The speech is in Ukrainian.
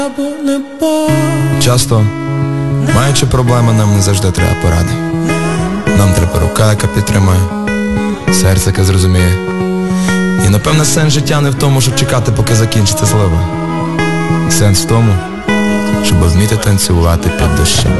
Часто, маючи проблеми, нам не завжди треба поради. Нам треба рука, яка підтримує, серце, яке зрозуміє. І напевне сенс життя не в тому, щоб чекати, поки закінчиться злива. Сенс в тому, щоб вміти танцювати під дощем.